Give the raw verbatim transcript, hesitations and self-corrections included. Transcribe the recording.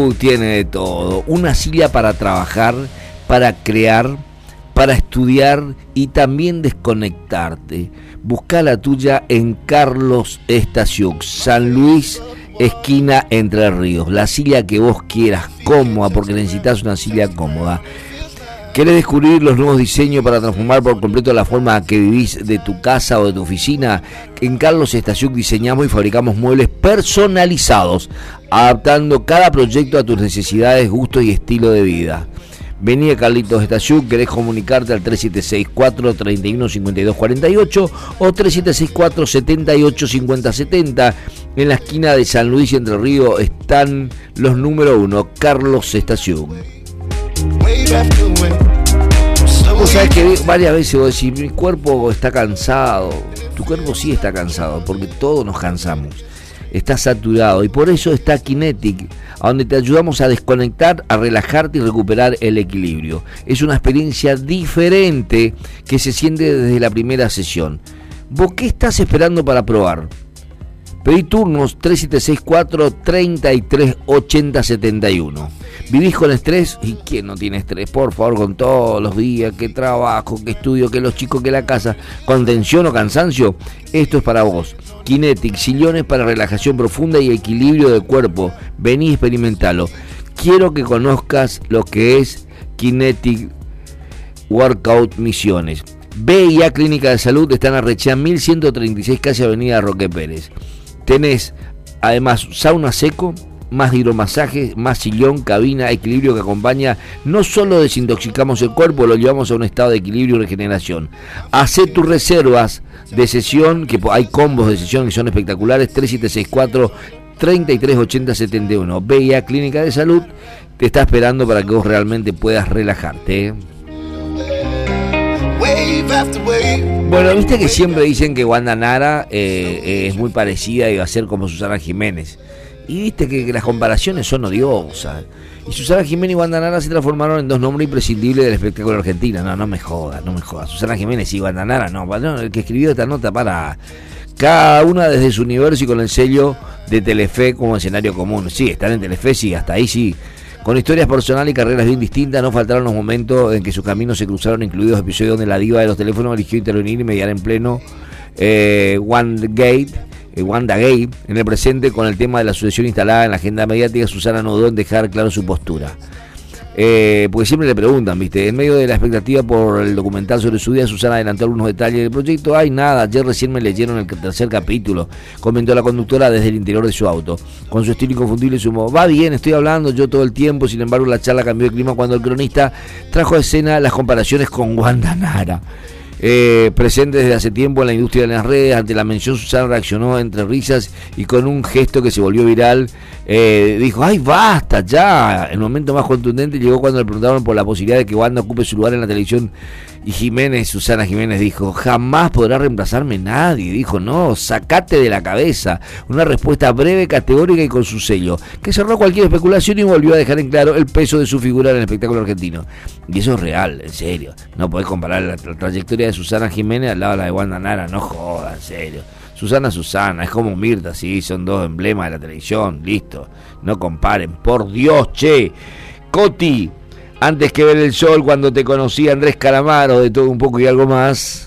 Salud tiene de todo. Una silla para trabajar, para crear, para estudiar y también desconectarte. Busca la tuya en Carlos Stasiuk, San Luis, esquina Entre Ríos. La silla que vos quieras, cómoda, porque necesitas una silla cómoda. ¿Querés descubrir los nuevos diseños para transformar por completo la forma que vivís de tu casa o de tu oficina? En Carlos Stasiuk diseñamos y fabricamos muebles personalizados, adaptando cada proyecto a tus necesidades, gustos y estilo de vida. Vení a Carlitos Stasiuk, querés comunicarte al tres siete seis cuatro, tres uno, cinco dos cuatro ocho o tres siete seis cuatro, siete ocho cinco cero siete cero. En la esquina de San Luis y Entre Ríos están los número uno, Carlos Stasiuk. Vos sabés que varias veces vos decís, mi cuerpo está cansado. Tu cuerpo sí está cansado, porque todos nos cansamos. Está saturado y por eso está Kinetic, a donde te ayudamos a desconectar, a relajarte y recuperar el equilibrio. Es una experiencia diferente que se siente desde la primera sesión. ¿Vos qué estás esperando para probar? Pedí turnos tres siete seis cuatro, tres tres ocho cero siete uno. ¿Vivís con estrés? ¿Y quién no tiene estrés? Por favor, con todos los días, que trabajo, que estudio, que los chicos, que la casa, con tensión o cansancio, esto es para vos. Kinetic, sillones para relajación profunda y equilibrio del cuerpo. Vení y experimentalo. Quiero que conozcas lo que es Kinetic Workout Misiones. B y A Clínica de Salud están en Arrechea mil ciento treinta y seis, casi Avenida Roque Pérez. Tenés además sauna seco, más hidromasaje, más sillón, cabina, equilibrio que acompaña. No solo desintoxicamos el cuerpo, lo llevamos a un estado de equilibrio y regeneración. Hacé tus reservas de sesión, que hay combos de sesión que son espectaculares. Tres siete seis cuatro, tres tres ocho cero siete uno. B I A Clínica de Salud te está esperando para que vos realmente puedas relajarte. Bueno, viste que siempre dicen que Wanda Nara eh, eh, es muy parecida y va a ser como Susana Jiménez. Y viste que, que las comparaciones son odiosas. Y Susana Jiménez y Wanda Nara se transformaron en dos nombres imprescindibles del espectáculo argentino. No, no me jodas, no me jodas. Susana Jiménez y Wanda Nara, no, no. El que escribió esta nota, para cada una desde su universo y con el sello de Telefe como escenario común. Sí, están en Telefe, sí, hasta ahí sí. Con historias personales y carreras bien distintas, no faltaron los momentos en que sus caminos se cruzaron, incluidos episodios donde la diva de los teléfonos eligió intervenir y mediar en pleno eh, WandaGate, eh, WandaGate. En el presente, con el tema de la sucesión instalada en la agenda mediática, Susana no dudó en dejar claro su postura. Eh, porque siempre le preguntan, ¿viste? En medio de la expectativa por el documental sobre su vida, Susana adelantó algunos detalles del proyecto. Ay, nada, ayer recién me leyeron el tercer capítulo, comentó la conductora desde el interior de su auto. Con su estilo inconfundible sumó, va bien, estoy hablando yo todo el tiempo. Sin embargo, la charla cambió de clima cuando el cronista trajo a escena las comparaciones con Wanda Nara. Eh, presente desde hace tiempo en la industria de las redes, ante la mención Susana reaccionó entre risas y con un gesto que se volvió viral. Eh, dijo, ¡ay, basta ya! El momento más contundente llegó cuando le preguntaron por la posibilidad de que Wanda ocupe su lugar en la televisión. Y Jiménez, Susana Jiménez dijo, jamás podrá reemplazarme nadie. Dijo, no, sacate de la cabeza. Una respuesta breve, categórica y con su sello, que cerró cualquier especulación y volvió a dejar en claro el peso de su figura en el espectáculo argentino. Y eso es real, en serio. No podés comparar la, la trayectoria de Susana Jiménez al lado de la de Wanda Nara, no jodas, en serio. Susana Susana, es como Mirta, sí, son dos emblemas de la televisión, listo. No comparen, por Dios, che. Coti, antes que ver el sol, cuando te conocí, Andrés Calamaro, de Todo un poco y algo más.